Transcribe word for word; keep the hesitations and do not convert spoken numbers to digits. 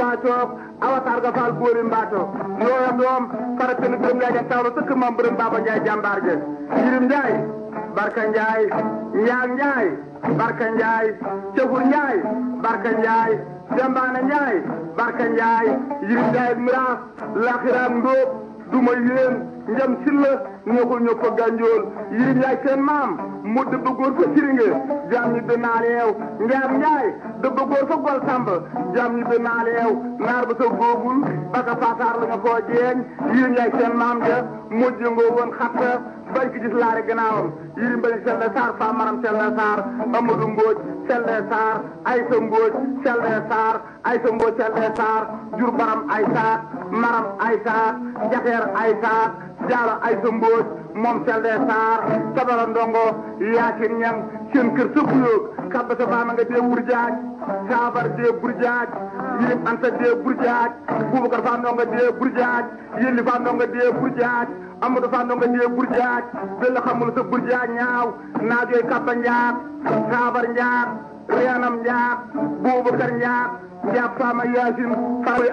mbaacook awatar ga faal góori mbaaco yooya doom fara seen Birame Ndiaye ja tawlo sëkk mam Birame Baba Ndiaye jàmbaar ja Yirim Ndiaye Barka Ndiaye Njaag Ndiaye Barka Ndiaye Cefur Ndiaye Barka Ndiaye Dembaana Ndiaye Barka Ndiaye Yirim Ndiaye miraas laxiraam ndóob duma yéen njam silla ñëwul ñëw fa gànjool Yirim Ndiaye seen maam mu dëbb góor fa siringe jaam ñi dinaa leew Njaam Ndiaye dëbb góor fa gol samb jaam ñi dinaa leew naar ba sa góogul baka faataar la nga koo jeeñ Yirim Ndiaye seen maam ja mujj ngoo woon xatta bañ ki gis laare gannaawam Yirim Mbay Selle Sarr fa maram Selle Sarr Amadou Mbodj Selle Sarr Aysa Mbodj Selle Sarr Aysa Mbodj Selle Sarr jur baram ay saat maram ay saat jaxeer ay saat jaalo Aysa Mbodj moom Selle Sarr sabara ndongo Yaasin Ñang seen kër sa buyoog kabba sa baama nga dee burjaaj saabar dee burjaaj Yirim Anta dee burjaaj Boubacar fa ndongo dee burjaaj Yelli fa ndongo dee burjaaj Amadou fa ndongo dee burjaaj bella xamul sa burjaaj ñaaw naajooy kabba njaat saabar njaat reenam njaat Boubacar njaat njaat faama Yaasin